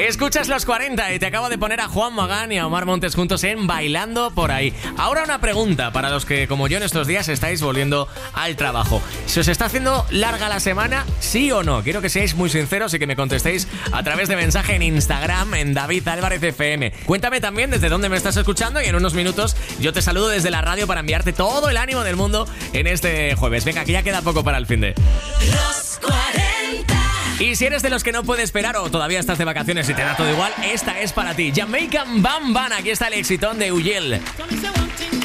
Escuchas los 40 y te acabo de poner a Juan Magán y a Omar Montes juntos en Bailando por ahí. Ahora una pregunta para los que, como yo en estos días, estáis volviendo al trabajo. ¿Se os está haciendo larga la semana? ¿Sí o no? Quiero que seáis muy sinceros y que me contestéis a través de mensaje en Instagram, en David Álvarez FM. Cuéntame también desde dónde me estás escuchando y en unos minutos yo te saludo desde la radio para enviarte todo el ánimo del mundo en este jueves. Venga, que ya queda poco para el finde. Los 40. Y si eres de los que no puede esperar o todavía estás de vacaciones y te da todo igual, esta es para ti. Jamaican Bam Bam, aquí está el exitón de Uyel.